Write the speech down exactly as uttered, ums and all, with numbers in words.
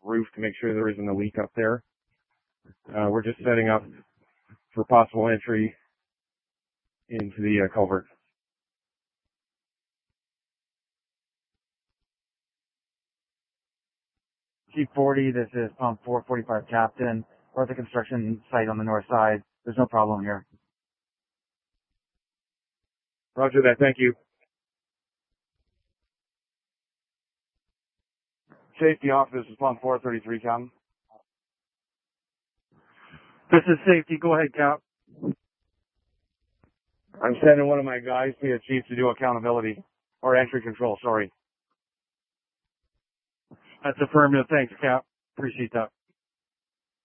roof to make sure there isn't a leak up there. Uh, we're just setting up for possible entry into the uh, culvert. Chief forty, this is Pump four forty-five Captain. We're at the construction site on the north side. There's no problem here. Roger that, thank you. Safety office is Pump four thirty-three, Captain. This is safety. Go ahead, Cap. I'm sending one of my guys to the chief to do accountability. Or entry control, sorry. That's affirmative. Thanks, Cap. Appreciate that.